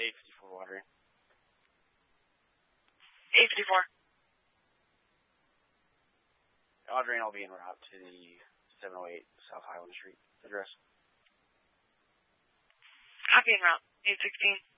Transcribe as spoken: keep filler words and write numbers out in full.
eight fifty-four watering. eight fifty-four. Audrey will be en route to the seven oh eight South Highland Street address. Copy en route. eight sixteen.